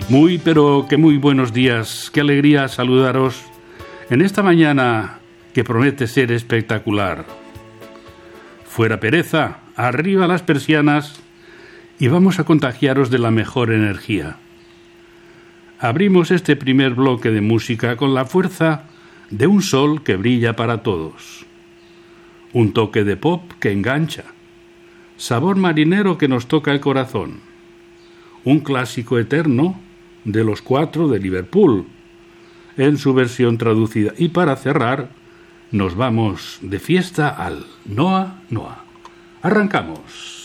Muy, pero que muy buenos días. Qué alegría saludaros en esta mañana que promete ser espectacular. Fuera pereza, arriba las persianas y vamos a contagiaros de la mejor energía. Abrimos este primer bloque de música con la fuerza de un sol que brilla para todos. Un toque de pop que engancha. Sabor marinero que nos toca el corazón. Un clásico eterno de los Cuatro de Liverpool, en su versión traducida. Y para cerrar, nos vamos de fiesta al Noa Noa. ¡Arrancamos!